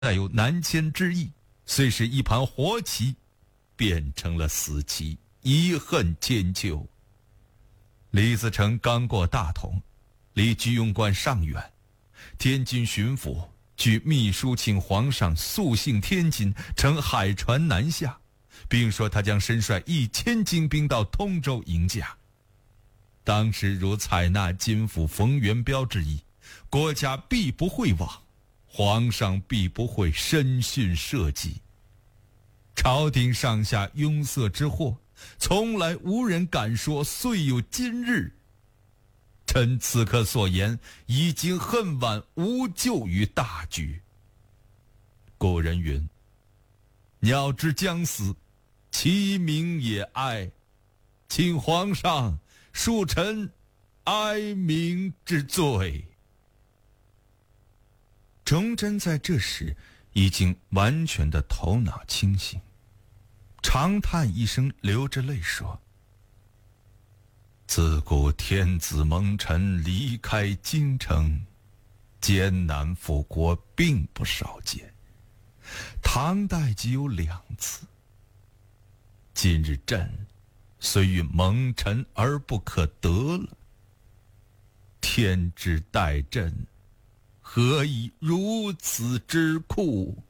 带有南迁之意，虽是一盘活棋，变成了死棋，遗恨千秋。李自成刚过大同，离居庸关尚远，天津巡抚据秘书请皇上速幸天津，乘海船南下，并说他将身率1000精兵到通州迎驾。当时如采纳金府冯元彪之意，国家必不会亡，皇上必不会深训社稷。朝廷上下拥塞之祸，从来无人敢说遂有今日。臣此刻所言，已经恨晚无救于大局。古人云：鸟之将死，其鸣也哀。请皇上恕臣哀鸣之罪。崇祯在这时已经完全的头脑清醒，长叹一声，流着泪说：自古天子蒙尘离开京城，艰难复国并不少见，唐代即有2次。今日朕虽欲蒙尘而不可得了，天之待朕，何以如此之酷？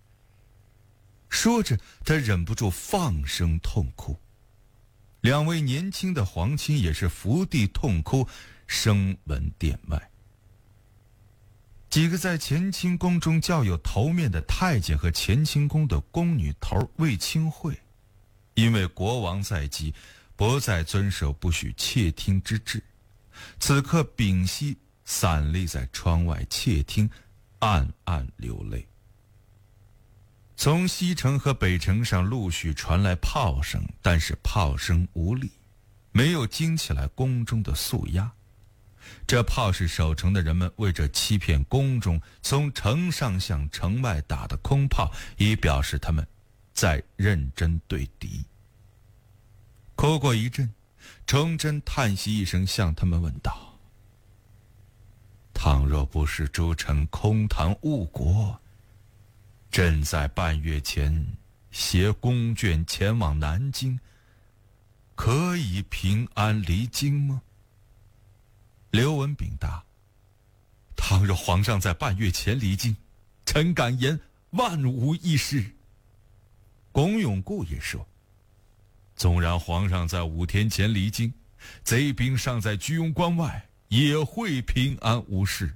说着，他忍不住放声痛哭。2位年轻的皇亲也是伏地痛哭，声闻殿外。几个在乾清宫中较有头面的太监和乾清宫的宫女头魏清惠，因为国王在即，不再遵守不许窃听之制，此刻屏息散立在窗外窃听，暗暗流泪。从西城和北城上陆续传来炮声，但是炮声无力，没有惊起来宫中的肃压。这炮是守城的人们为着欺骗宫中从城上向城外打的空炮，以表示他们在认真对敌。哭过一阵，崇祯叹息一声，向他们问道：倘若不是诸臣空谈误国，朕在半月前携宫眷前往南京，可以平安离京吗？刘文炳答：倘若皇上在半月前离京，臣敢言万无一失。龚永固也说：纵然皇上在5天前离京，贼兵尚在居庸关外，也会平安无事。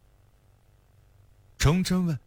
崇祯问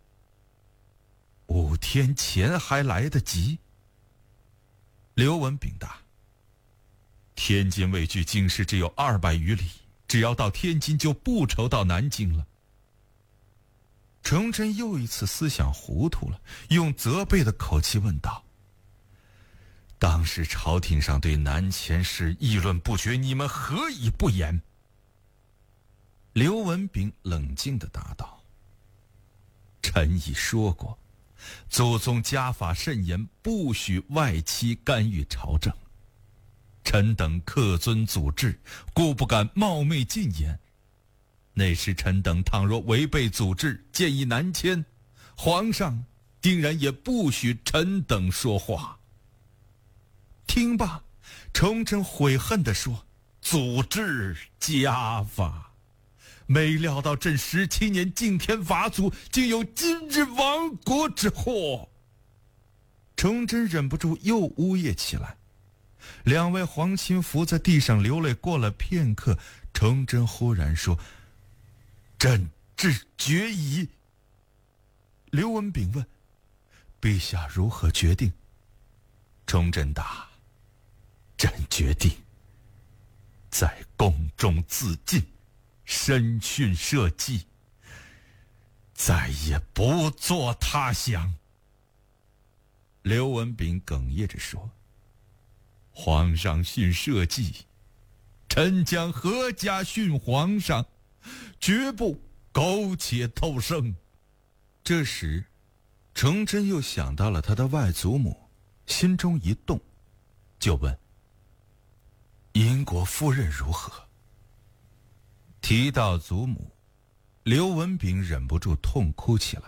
：5天前还来得及？刘文炳答：天津未距京师只有200余里，只要到天津就不愁到南京了。崇祯又一次思想糊涂了，用责备的口气问道：当时朝廷上对南迁事议论不绝，你们何以不言？刘文炳冷静地答道：臣已说过，祖宗家法甚严，不许外戚干预朝政。臣等恪遵祖制，故不敢冒昧进言。那时臣等倘若违背祖制，建议南迁，皇上定然也不许臣等说话。听罢，崇祯悔恨地说：祖制家法，没料到朕17年敬天法祖，竟有今日亡国之祸。崇祯忍不住又呜咽起来。2位皇亲伏在地上流泪，过了片刻，崇祯忽然说：朕至决矣。刘文炳问：陛下如何决定？崇祯答：朕决定在宫中自尽，深训社稷，再也不做他想。刘文炳哽咽着说：皇上训社稷，臣将阖家训皇上，绝不苟且偷生。这时崇祯又想到了他的外祖母，心中一动，就问：英国夫人如何？提到祖母，刘文炳忍不住痛哭起来，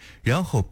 然后